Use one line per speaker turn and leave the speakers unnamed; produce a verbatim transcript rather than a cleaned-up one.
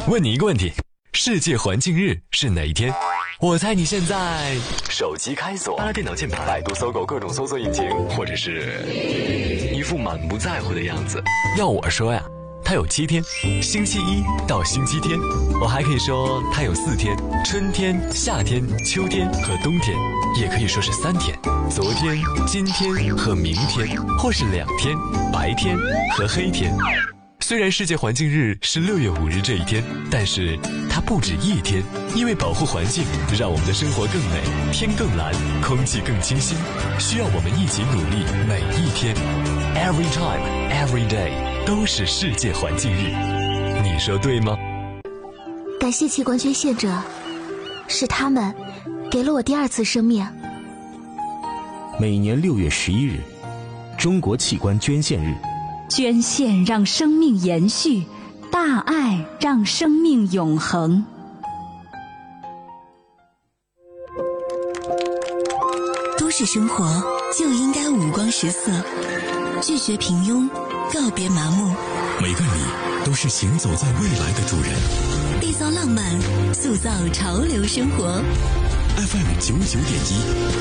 问你一个问题，世界环境日是哪一天？我猜你现在手机开锁，扒拉电脑键盘，百度、搜狗各种搜索引擎，或者是一副满不在乎的样子。要我说呀，它有七天，星期一到星期天。我还可以说它有四天，春天、夏天、秋天和冬天，也可以说是三天，昨天、今天和明天，或是两天，白天和黑天。虽然世界环境日是六月五日这一天，但是它不止一天，因为保护环境，让我们的生活更美，天更蓝，空气更清新，需要我们一起努力，每一天 ，every time, every day 都是世界环境日，你说对吗？
感谢器官捐献者，是他们给了我第二次生命。
每年六月十一日，中国器官捐献日。
捐献让生命延续，大爱让生命永恒。
都市生活就应该五光十色，拒绝平庸，告别麻木。
每个你都是行走在未来的主人。
缔造浪漫，塑造潮流生活。
F M 九九点一。